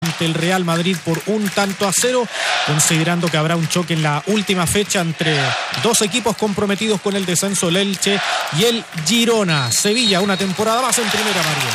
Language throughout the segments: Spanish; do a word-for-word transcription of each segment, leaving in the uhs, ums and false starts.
ante el Real Madrid por un tanto a cero, considerando que habrá un choque en la última fecha entre dos equipos comprometidos con el descenso, el Elche y el Girona. Sevilla, una temporada más en primera, María.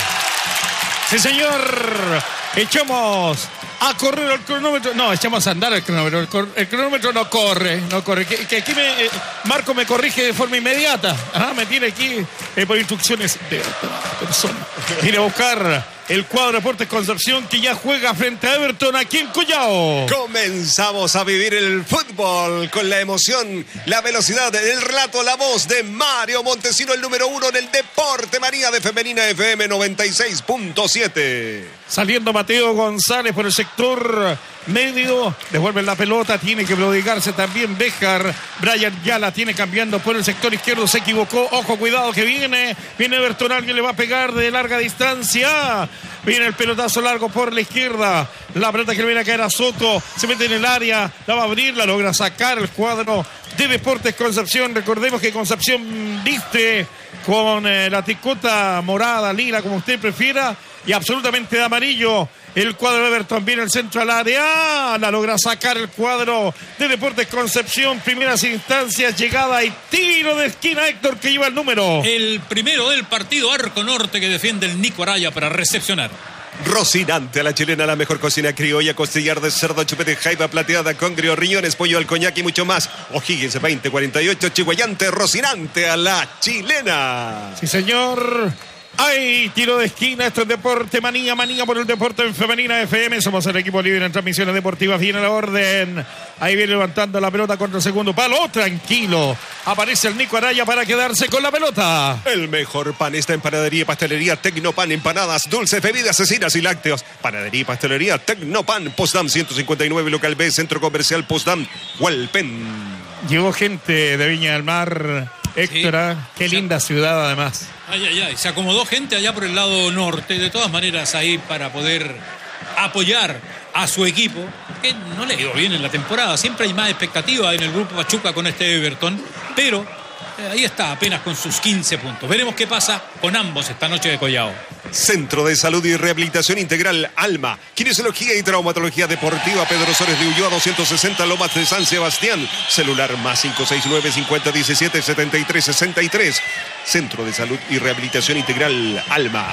Sí, señor. Echamos a correr el cronómetro. No, echamos a andar el cronómetro. El, cor... el cronómetro no corre, no corre. Que, que aquí me, eh, Marco me corrige de forma inmediata. Ah, me tiene aquí eh, por instrucciones de otra persona. Ir a buscar el cuadro de Deportes Concepción, que ya juega frente a Everton aquí en Collao. Comenzamos a vivir el fútbol con la emoción, la velocidad, el relato, la voz de Mario Montesino, el número uno en el Deporte María de Femenina F M noventa y seis punto siete. Saliendo Mateo González por el sector medio, devuelven la pelota, tiene que prodigarse también Béjar. Brian ya la tiene cambiando por el sector izquierdo, se equivocó, ojo, cuidado que viene, viene Everton, alguien le va a pegar de larga distancia. Viene el pelotazo largo por la izquierda, la pelota que le viene a caer a Soto, se mete en el área, la va a abrir, la logra sacar el cuadro de Deportes Concepción. Recordemos que Concepción viste con eh, la ticota morada, lila, como usted prefiera, y absolutamente de amarillo. El cuadro de Everton viene el centro al área, la logra sacar el cuadro de Deportes Concepción. Primeras instancias, llegada y tiro de esquina, Héctor, que lleva el número. El primero del partido, arco norte, que defiende el Nico Araya para recepcionar. Rocinante a la chilena, la mejor cocina criolla, costillar de cerdo, chupete, jaiba plateada, congrio, riñones, pollo al coñac y mucho más. O'Higgins veinte cuarenta y ocho, Chihuayante, Rocinante a la chilena. Sí, señor. ¡Ay! Tiro de esquina, esto es Deporte Manía, manía por el deporte en Femenina F M. Somos el equipo líder en transmisiones deportivas. Viene la orden. Ahí viene levantando la pelota contra el segundo palo. ¡Oh, tranquilo! Aparece el Nico Araya para quedarse con la pelota. El mejor pan está en Panadería y Pastelería Tecnopan. Empanadas, dulces, bebidas, cecinas y lácteos. Panadería y Pastelería Tecnopan. Postdam ciento cincuenta y nueve, local B, Centro Comercial Postdam, Hualpén. Llegó gente de Viña del Mar, Héctor. Sí. Qué linda ciudad, además. Ay, ay, ay. Se acomodó gente allá por el lado norte. De todas maneras, ahí para poder apoyar a su equipo, que no le ha ido bien en la temporada. Siempre hay más expectativa en el grupo Pachuca con este Everton, pero eh, ahí está, apenas con sus quince puntos. Veremos qué pasa con ambos esta noche de Collao. Centro de Salud y Rehabilitación Integral Alma, Kinesiología y Traumatología Deportiva, Pedro Sores de Ulloa doscientos sesenta, Lomas de San Sebastián. Celular más cinco seis nueve, cincuenta diecisiete, setenta y tres sesenta y tres. Centro de Salud y Rehabilitación Integral Alma.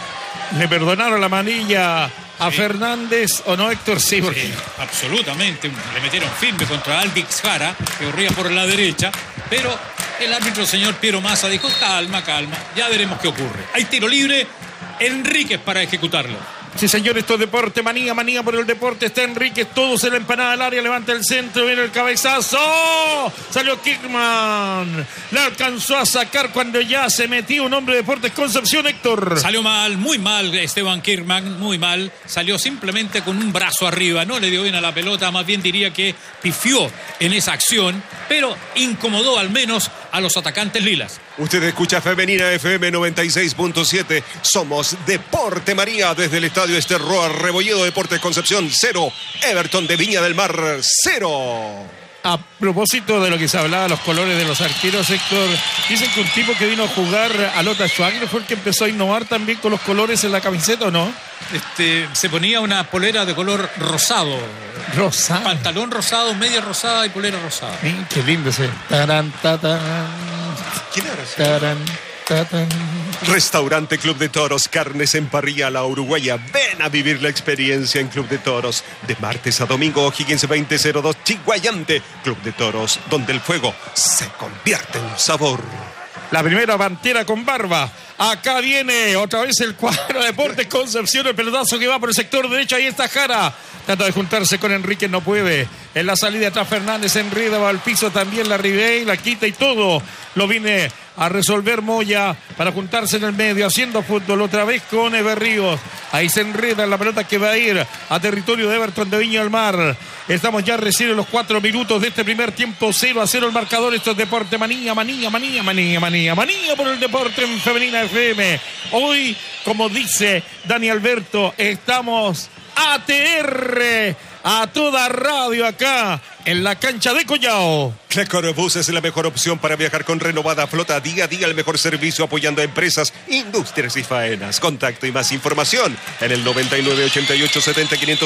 ¿Le perdonaron la manilla a sí. Fernández o no, Héctor? Sí, porque... sí, absolutamente. Le metieron firme contra Aldix Jara, que corría por la derecha, pero el árbitro, el señor Piero Massa, dijo calma, calma, ya veremos qué ocurre. Hay tiro libre, Enríquez para ejecutarlo. Sí, señor, esto es Deporte Manía, manía por el deporte. Está Enríquez, todos en la empanada del área, levanta el centro, viene el cabezazo. Salió Kirkman, le alcanzó a sacar cuando ya se metió un hombre de Deportes Concepción, Héctor. Salió mal, muy mal Esteban Kirkman, muy mal. Salió simplemente con un brazo arriba, no le dio bien a la pelota, más bien diría que pifió en esa acción, pero incomodó al menos a los atacantes lilas. Usted escucha Femenina F M noventa y seis punto siete. Somos Deporte María desde el Estadio Esterroa Rebolledo. Deportes Concepción cero, Everton de Viña del Mar cero. A propósito de lo que se hablaba, los colores de los arqueros, Héctor, dicen que un tipo que vino a jugar a Lota Schwager fue el que empezó a innovar también con los colores en la camiseta, ¿o no? Este, se ponía una polera de color rosado. Rosado. Pantalón rosado, media rosada y polera rosada. Sí, qué lindo ese. Tarán, tatán. ¿Quién era ese? Tarán, tatán. Restaurante Club de Toros, carnes en parrilla a la uruguaya. Ven a vivir la experiencia en Club de Toros. De martes a domingo, O'Higgins veinte cero dos, Chihuayante. Club de Toros, donde el fuego se convierte en sabor. La primera pantera con barba. Acá viene otra vez el cuadro de Deportes Concepción. El pelotazo que va por el sector derecho. Ahí está Jara. Trata de juntarse con Enrique, no puede. En la salida atrás Fernández, Enrida va al piso también, la Ribey, la quita y todo. Lo viene a resolver Moya para juntarse en el medio, haciendo fútbol otra vez con Everríos. Ahí se enreda en la pelota que va a ir a territorio de Everton de Viña del Mar. Estamos ya recién en los cuatro minutos de este primer tiempo, cero a cero el marcador. Esto es Deporte Manía, manía, manía, manía, manía, manía por el deporte en Femenina F M. Hoy, como dice Dani Alberto, estamos A T R a toda radio acá en la cancha de Collao. Clecor es la mejor opción para viajar con renovada flota. Día a día el mejor servicio apoyando a empresas, industrias y faenas. Contacto y más información en el noventa y nueve, ochenta y ocho, setenta, quinientos